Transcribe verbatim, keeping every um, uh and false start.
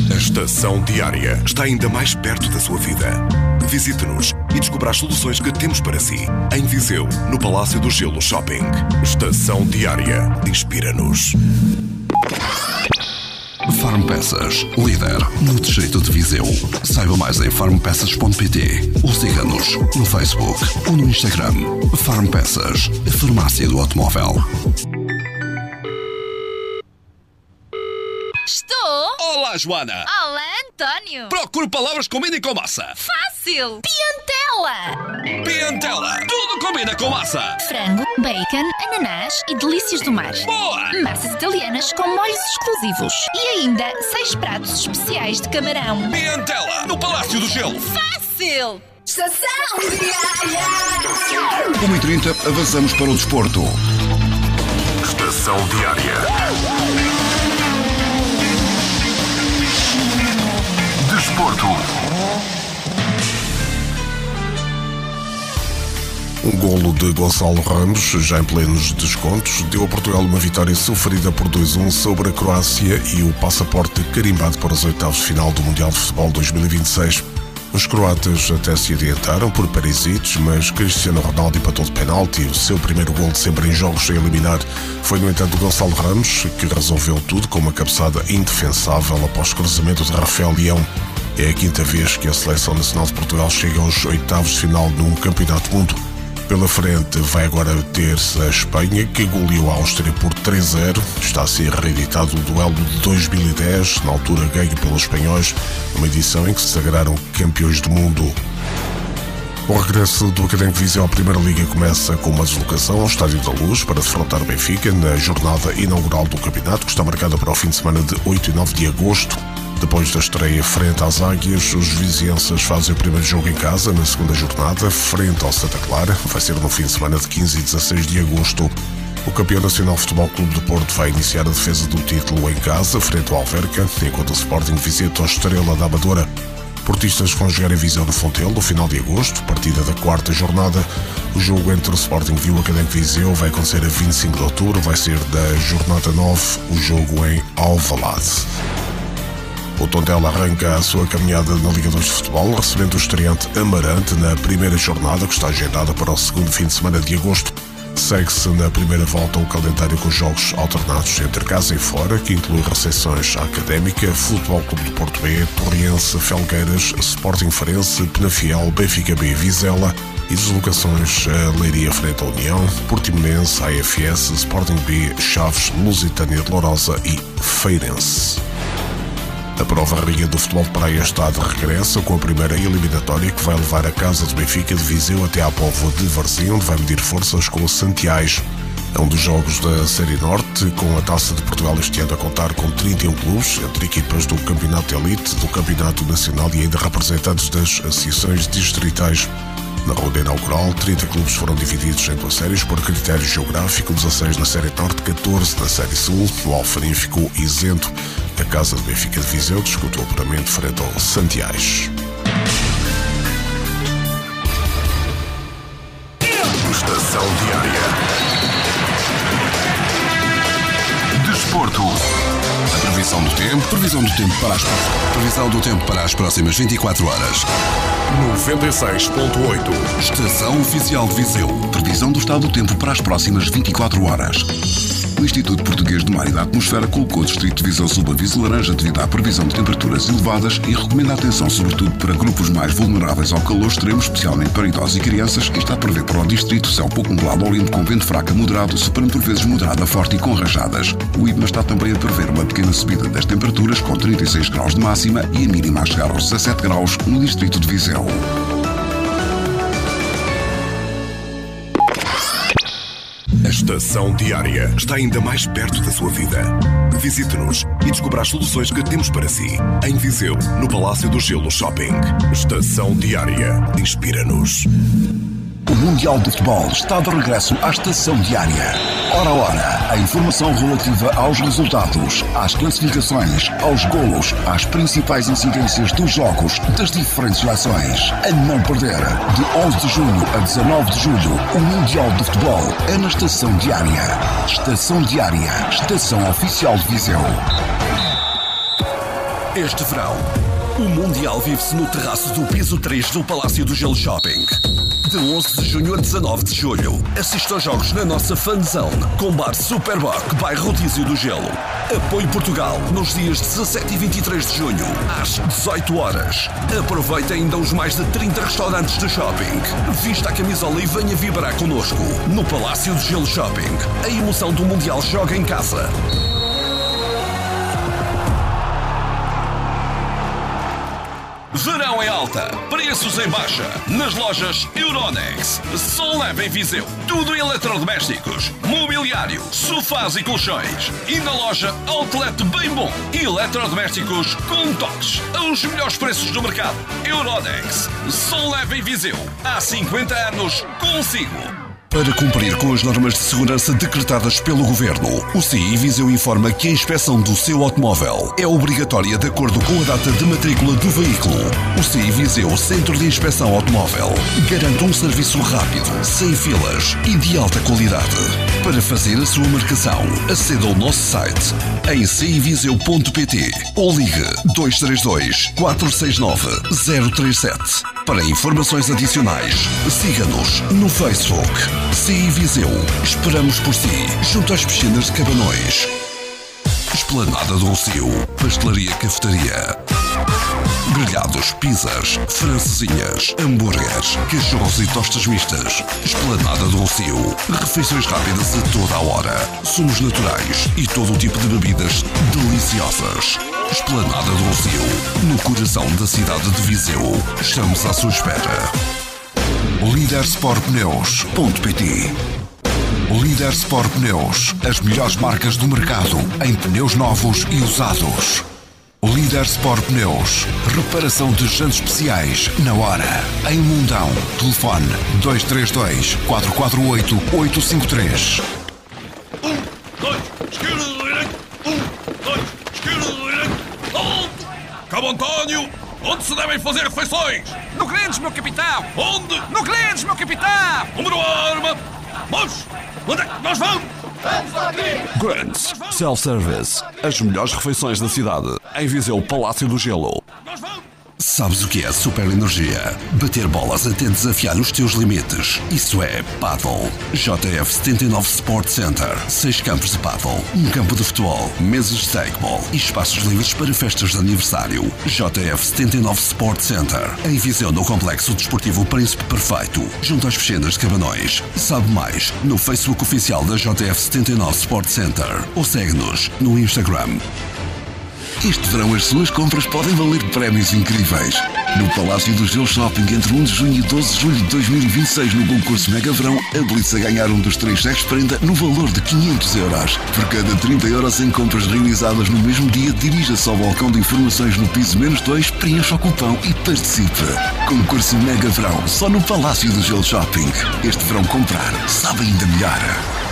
A Estação Diária está ainda mais perto da sua vida. Visite-nos e descubra as soluções que temos para si. Em Viseu, no Palácio do Gelo Shopping. Estação Diária. Inspira-nos. Farmpeças, líder no distrito de Viseu. Saiba mais em farmpeças ponto pt ou siga-nos no Facebook ou no Instagram. Farmpeças, a farmácia do automóvel. Estou? Olá, Joana! Olá, António! Procuro palavras que combinem com massa. Fácil! Piantela! Piantela! Tudo combina com massa! Frango, bacon, ananás e delícias do mar. Boa! Massas italianas com molhos exclusivos. E ainda seis pratos especiais de camarão. Piantela! No Palácio do Gelo! Fácil! Estação Diária! uma e trinta, avançamos para o desporto. Estação Diária. Desporto. Um golo de Gonçalo Ramos, já em plenos descontos, deu a Portugal uma vitória sofrida por dois a um sobre a Croácia e o passaporte carimbado para os oitavos de final do Mundial de Futebol dois mil e vinte e seis. Os croatas até se adiantaram por Perisic, mas Cristiano Ronaldo empatou de penalti. O seu primeiro golo de sempre em jogos a eliminar foi, no entanto, Gonçalo Ramos, que resolveu tudo com uma cabeçada indefensável após cruzamento de Rafael Leão. É a quinta vez que a Seleção Nacional de Portugal chega aos oitavos de final num campeonato do mundo. Pela frente vai agora ter-se a Espanha, que goleou a Áustria por três a zero. Está a ser reeditado o duelo de dois mil e dez, na altura ganho pelos espanhóis, uma edição em que se sagraram campeões do mundo. O regresso do Académico Viseu à Primeira Liga começa com uma deslocação ao Estádio da Luz para defrontar o Benfica na jornada inaugural do campeonato, que está marcada para o fim de semana de oito e nove de agosto. Depois da estreia frente às Águias, os vizienses fazem o primeiro jogo em casa na segunda jornada, frente ao Santa Clara. Vai ser no fim de semana de quinze e dezasseis de agosto. O campeão nacional Futebol Clube do Porto vai iniciar a defesa do título em casa, frente ao Alverca, enquanto o Sporting visita a Estrela da Amadora. Portistas vão jogar em Viseu no Fontelo no final de agosto, partida da quarta jornada. O jogo entre o Sporting e o Académico Viseu vai acontecer a vinte e cinco de outubro, vai ser da jornada nove, o jogo em Alvalade. O Tondela arranca a sua caminhada na Liga dois de Futebol, recebendo o estreante Amarante na primeira jornada, que está agendada para o segundo fim de semana de agosto. Segue-se na primeira volta o calendário com jogos alternados entre casa e fora, que inclui recepções à Académica, Futebol Clube do Porto B, Torriense, Felgueiras, Sporting Farense, Penafiel, Benfica B e Vizela, e deslocações a Leiria frente à União, Portimonense, A F S, Sporting B, Chaves, Lusitânia de Lourosa e Feirense. A prova Rinha do Futebol de Praia está de regresso com a primeira eliminatória, que vai levar a casa de Benfica de Viseu até à Póvoa de Varzim, onde vai medir forças com o Santiais. É um dos jogos da Série Norte, com a Taça de Portugal este ano a contar com trinta e um clubes, entre equipas do Campeonato Elite, do Campeonato Nacional e ainda representantes das associações distritais. Na ronda inaugural, trinta clubes foram divididos em duas séries por critério geográfico, dezasseis na Série Norte, catorze na Série Sul. O Alfarim ficou isento. A casa de Benfica de Viseu disputou puramente frente ao Santiais. Estação Diária. Desporto. A previsão do tempo, previsão do tempo para as previsão do tempo para as próximas vinte e quatro horas. noventa e seis ponto oito. Estação Oficial de Viseu. Previsão do estado do tempo para as próximas vinte e quatro horas. O Instituto Português do Mar e da Atmosfera colocou o Distrito de Viseu sob aviso laranja devido à previsão de temperaturas elevadas e recomenda atenção sobretudo para grupos mais vulneráveis ao calor extremo, especialmente para idosos e crianças, e está a prever para o Distrito céu pouco nublado ou limpo com vento fraco a moderado, soprando por vezes moderado a forte e com rajadas. O I B M A está também a prever uma pequena subida das temperaturas com trinta e seis graus de máxima e a mínima a chegar aos dezassete graus no Distrito de Viseu. A Estação Diária está ainda mais perto da sua vida. Visite-nos e descubra as soluções que temos para si. Em Viseu, no Palácio do Gelo Shopping. Estação Diária. Inspira-nos. O Mundial de Futebol está de regresso à Estação Diária. Hora a hora, a informação relativa aos resultados, às classificações, aos golos, às principais incidências dos jogos das diferentes seleções. A não perder, de onze de junho a dezanove de julho, o Mundial de Futebol é na Estação Diária. Estação Diária, Estação Oficial de Viseu. Este verão, o Mundial vive-se no terraço do piso três do Palácio do Gelo Shopping. De onze de junho a dezanove de julho, assista aos jogos na nossa fanzone com bar Superboc, bairro Rodízio do Gelo. Apoio Portugal nos dias dezassete e vinte e três de junho, às dezoito horas. Aproveite ainda os mais de trinta restaurantes do shopping. Vista a camisola e venha vibrar connosco. No Palácio do Gelo Shopping, a emoção do Mundial joga em casa. Verão em alta, preços em baixa, nas lojas Euronext. Só leva em Viseu tudo em eletrodomésticos, mobiliário, sofás e colchões. E na loja Outlet Bem Bom, eletrodomésticos com toques, aos melhores preços do mercado. Euronext, só leva em Viseu, há cinquenta anos consigo. Para cumprir com as normas de segurança decretadas pelo Governo, o C I Viseu informa que a inspeção do seu automóvel é obrigatória de acordo com a data de matrícula do veículo. O C I Viseu Centro de Inspeção Automóvel garante um serviço rápido, sem filas e de alta qualidade. Para fazer a sua marcação, aceda ao nosso site em c i viseu ponto p t ou ligue dois três dois, quatro seis nove, zero três sete. Para informações adicionais, siga-nos no Facebook. C I Viseu, esperamos por si, junto às piscinas de Cabanões. Esplanada do Rocio, pastelaria cafetaria. Grelhados, pizzas, francesinhas, hambúrgueres, cachorros e tostas mistas. Esplanada do Rocio, refeições rápidas a toda a hora. Somos naturais e todo o tipo de bebidas deliciosas. Esplanada do Rocio, no coração da cidade de Viseu. Estamos à sua espera. Líder Sport Pneus ponto p t. Líder Sport Pneus, as melhores marcas do mercado em pneus novos e usados. Líder Sport Pneus, reparação de jantes especiais na hora. Em Mundão, telefone dois três dois, quatro quatro oito, oito cinco três. Um, dois, esquerda, direita. Um, dois, esquerda, direita. Alto! Cabo António, onde se devem fazer refeições? No Grandes, meu capitão! Onde? No Grandes, meu capitão! Número arma! Vamos! Onde é que nós vamos? Grands Self-Service, as melhores refeições da cidade. Em Viseu, Palácio do Gelo. Nós vamos! Sabes o que é super energia? Bater bolas até desafiar os teus limites. Isso é Paddle. J F setenta e nove Sport Center. Seis campos de paddle, um campo de futebol, mesas de takeball e espaços livres para festas de aniversário. J F setenta e nove Sport Center. Em Viseu, no Complexo Desportivo Príncipe Perfeito, junto às piscinas de Cabanões. Sabe mais no Facebook oficial da J F setenta e nove Sport Center ou segue-nos no Instagram. Este verão as suas compras podem valer prémios incríveis. No Palácio do Gelo Shopping, entre um de junho e doze de julho de dois mil e vinte e seis, no concurso Mega Verão, habilite-se a ganhar um dos três cheques prenda no valor de quinhentos euros. Por cada trinta euros em compras realizadas no mesmo dia, dirija-se ao balcão de informações no piso menos dois, preencha o cupão e participe. Concurso Mega Verão, só no Palácio do Gelo Shopping. Este verão comprar sabe ainda melhor.